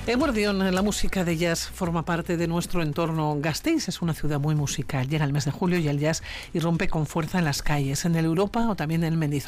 Eguerdión, la música de jazz forma parte de nuestro entorno. Gasteiz es una ciudad muy musical. Llega el mes de julio y el jazz irrumpe con fuerza en las calles, en el Europa o también en el Mendizorroza.